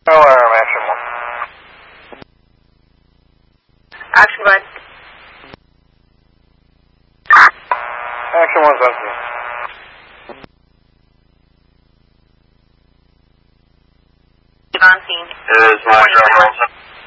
Alarm, action 1. Action 1. Action 1's on scene. On scene. It is my job,